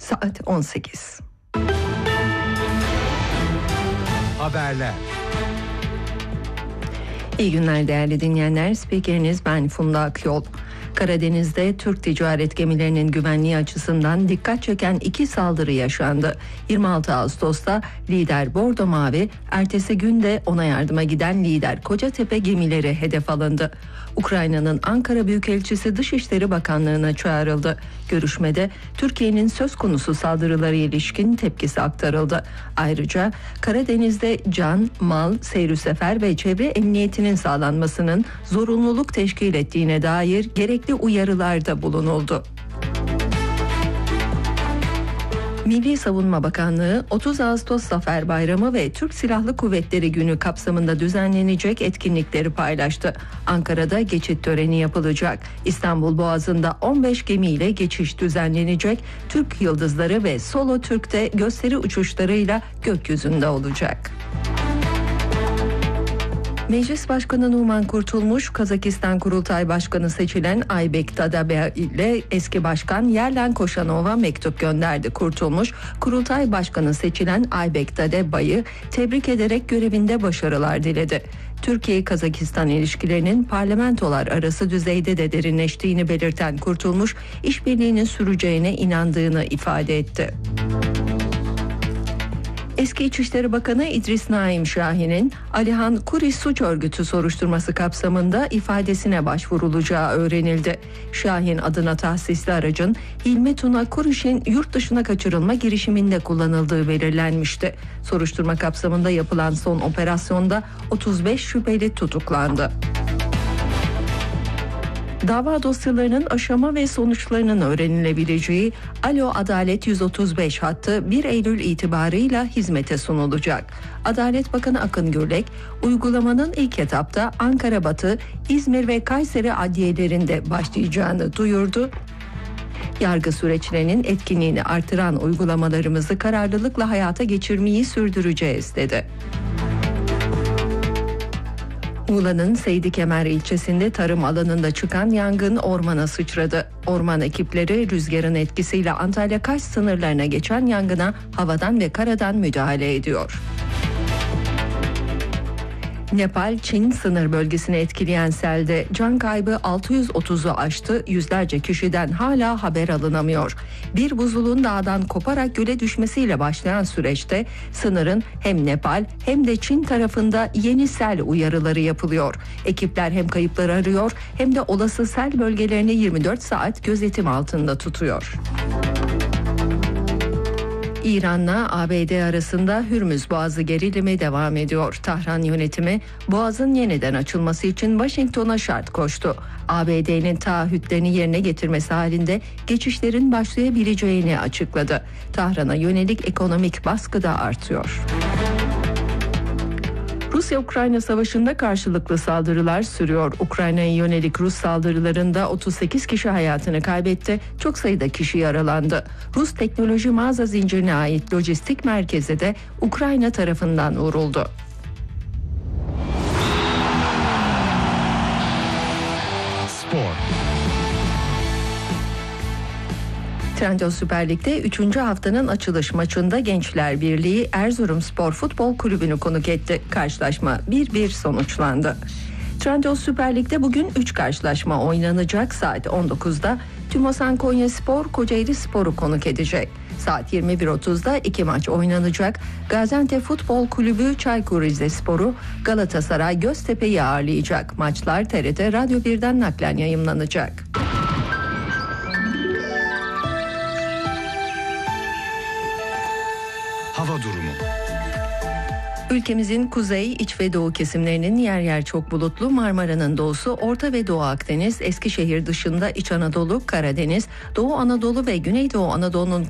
Saat 18. Haberler. İyi günler değerli dinleyenler. Spikeriniz ben Funda Akyol. Karadeniz'de Türk ticaret gemilerinin güvenliği açısından dikkat çeken 2 saldırı yaşandı. 26 Ağustos'ta lider Bordo Mavi, ertesi günde ona yardıma giden lider Kocatepe gemileri hedef alındı. Ukrayna'nın Ankara Büyükelçisi Dışişleri Bakanlığı'na çağrıldı. Görüşmede Türkiye'nin söz konusu saldırılara ilişkin tepkisi aktarıldı. Ayrıca Karadeniz'de can, mal, seyr-ü sefer ve çevre emniyetinin sağlanmasının zorunluluk teşkil ettiğine dair gerekli uyarılarda bulunuldu. Milli Savunma Bakanlığı 30 Ağustos Zafer Bayramı ve Türk Silahlı Kuvvetleri Günü kapsamında düzenlenecek etkinlikleri paylaştı. Ankara'da geçit töreni yapılacak. İstanbul Boğazı'nda 15 gemiyle geçiş düzenlenecek. Türk Yıldızları ve Solo Türk'te gösteri uçuşlarıyla gökyüzünde olacak. Meclis Başkanı Numan Kurtulmuş, Kazakistan Kurultay Başkanı seçilen Aybek Dadabey ile eski başkan Yerlen Koşanov'a mektup gönderdi. Kurtulmuş, Kurultay Başkanı seçilen Aybek Dadabey'i tebrik ederek görevinde başarılar diledi. Türkiye-Kazakistan ilişkilerinin parlamentolar arası düzeyde de derinleştiğini belirten Kurtulmuş, işbirliğinin süreceğine inandığını ifade etti. Eski İçişleri Bakanı İdris Naim Şahin'in Alihan Kuris suç örgütü soruşturması kapsamında ifadesine başvurulacağı öğrenildi. Şahin adına tahsisli aracın Hilmi Tuna Kuriş'in yurt dışına kaçırılma girişiminde kullanıldığı belirlenmişti. Soruşturma kapsamında yapılan son operasyonda 35 şüpheli tutuklandı. Dava dosyalarının aşama ve sonuçlarının öğrenilebileceği Alo Adalet 135 hattı 1 Eylül itibarıyla hizmete sunulacak. Adalet Bakanı Akın Gürlek, uygulamanın ilk etapta Ankara Batı, İzmir ve Kayseri adliyelerinde başlayacağını duyurdu. Yargı süreçlerinin etkinliğini artıran uygulamalarımızı kararlılıkla hayata geçirmeyi sürdüreceğiz dedi. Muğla'nın Seydi Kemer ilçesinde tarım alanında çıkan yangın ormana sıçradı. Orman ekipleri rüzgarın etkisiyle Antalya-Kaş sınırlarına geçen yangına havadan ve karadan müdahale ediyor. Nepal-Çin sınır bölgesini etkileyen selde can kaybı 630'u aştı, yüzlerce kişiden hala haber alınamıyor. Bir buzulun dağdan koparak göle düşmesiyle başlayan süreçte sınırın hem Nepal hem de Çin tarafında yeni sel uyarıları yapılıyor. Ekipler hem kayıpları arıyor hem de olası sel bölgelerini 24 saat gözetim altında tutuyor. İran'la ABD arasında Hürmüz Boğazı gerilimi devam ediyor. Tahran yönetimi Boğaz'ın yeniden açılması için Washington'a şart koştu. ABD'nin taahhütlerini yerine getirmesi halinde geçişlerin başlayabileceğini açıkladı. Tahran'a yönelik ekonomik baskı da artıyor. Rusya-Ukrayna savaşında karşılıklı saldırılar sürüyor. Ukrayna'ya yönelik Rus saldırılarında 38 kişi hayatını kaybetti, çok sayıda kişi yaralandı. Rus teknoloji mağaza zincirine ait lojistik merkezi de Ukrayna tarafından vuruldu. Spor. Trendyol Süper Lig'de 3. haftanın açılış maçında Gençler Birliği Erzurumspor Futbol Kulübü'nü konuk etti. Karşılaşma 1-1 sonuçlandı. Trendyol Süper Lig'de bugün 3 karşılaşma oynanacak. Saat 19'da Tümosan Konyaspor Kocaelispor'u konuk edecek. Saat 21.30'da 2 maç oynanacak. Gaziantep Futbol Kulübü Çaykur Rizespor'u, Galatasaray Göztepe'yi ağırlayacak. Maçlar TRT Radyo 1'den naklen yayımlanacak. Hava durumu. Ülkemizin kuzey, iç ve doğu kesimlerinin yer yer çok bulutlu, Marmara'nın doğusu, Orta ve Doğu Akdeniz, Eskişehir dışında İç Anadolu, Karadeniz, Doğu Anadolu ve Güneydoğu Anadolu'nun